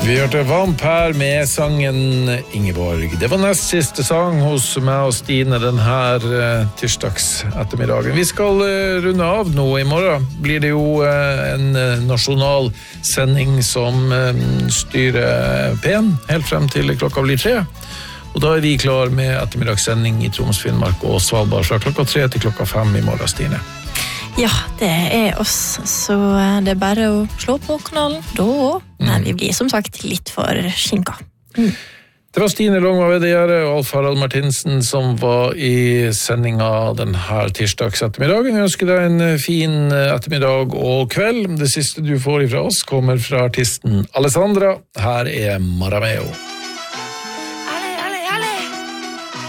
Vi hørte Vamp her med sangen Ingeborg. Det var nest siste sang hos meg og Stine denne tirsdags ettermiddagen. Vi skal runde av nå. I morgen blir det jo en nasjonal sending som styrer P1 helt frem til klokka blir 3. Og da vi klar med ettermiddagssending i Troms, Finnmark og Svalbard fra klokka 3 til klokka 5 i morgen, Stine. Ja, det oss, så det bare å slå på kanalen da også. Men vi blir som sagt litt for skinka. Det var Stine Longva Vedgjerde og Alf Harald Martinsen som var i sendinga denne tirsdags ettermiddagen. Jeg ønsker deg en fin ettermiddag og kveld. Det siste du får ifra oss kommer fra artisten Alessandra. Her Marameo.